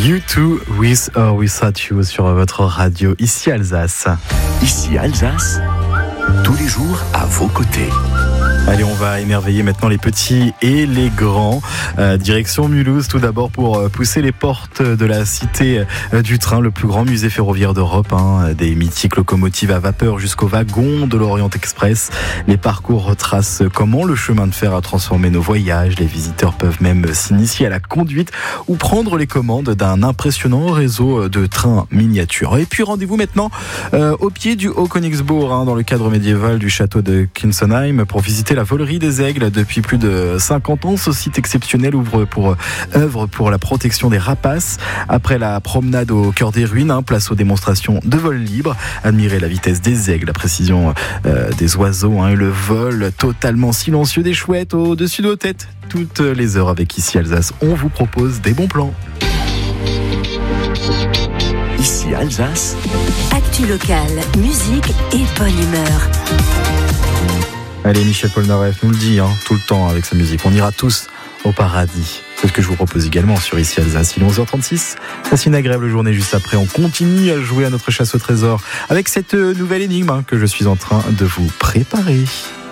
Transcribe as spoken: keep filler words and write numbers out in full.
You Too With or Without You sur votre radio, ici Alsace. Ici Alsace, tous les jours à vos côtés. Allez, on va émerveiller maintenant les petits et les grands. Euh, direction Mulhouse, tout d'abord pour euh, pousser les portes de la Cité euh, du Train, le plus grand musée ferroviaire d'Europe. Hein, des mythiques locomotives à vapeur jusqu'aux wagons de l'Orient Express. Les parcours retracent comment le chemin de fer a transformé nos voyages. Les visiteurs peuvent même s'initier à la conduite ou prendre les commandes d'un impressionnant réseau de trains miniatures. Et puis rendez-vous maintenant euh, au pied du Haut-Königsbourg, hein, dans le cadre médiéval du château de Kinsenheim, pour visiter la volerie des aigles. Depuis plus de cinquante ans, ce site exceptionnel ouvre pour œuvre pour la protection des rapaces. Après la promenade au cœur des ruines, hein, place aux démonstrations de vol libre. Admirez la vitesse des aigles, la précision euh, des oiseaux, hein, et le vol totalement silencieux des chouettes au-dessus de vos têtes. Toutes les heures avec Ici Alsace, on vous propose des bons plans. Ici Alsace, actu locale, musique et bonne humeur. Allez, Michel Polnareff nous le dit hein, tout le temps avec sa musique. On ira tous au paradis. C'est ce que je vous propose également sur Ici Alsace. Il est onze heures trente-six. Passez une agréable journée juste après. On continue à jouer à notre chasse au trésor avec cette nouvelle énigme hein, que je suis en train de vous préparer.